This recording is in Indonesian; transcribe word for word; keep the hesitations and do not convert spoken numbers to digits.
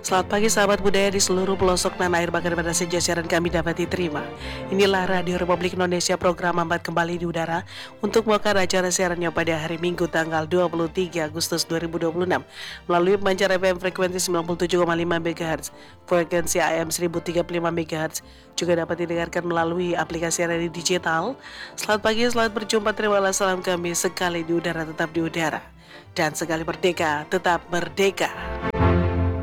Selamat pagi sahabat budaya di seluruh pelosok tanah air bahkan pada sejauh siaran kami dapat diterima. Inilah Radio Republik Indonesia program Ambat kembali di udara untuk membawakan acara siarannya pada hari Minggu tanggal dua puluh tiga Agustus dua ribu dua puluh enam melalui pancar F M frekuensi sembilan puluh tujuh koma lima MHz, frekuensi A M seribu tiga puluh lima MHz, juga dapat didengarkan melalui aplikasi radio digital. Selamat pagi, selamat berjumpa, terimalah salam kami sekali di udara tetap di udara dan sekali merdeka tetap merdeka.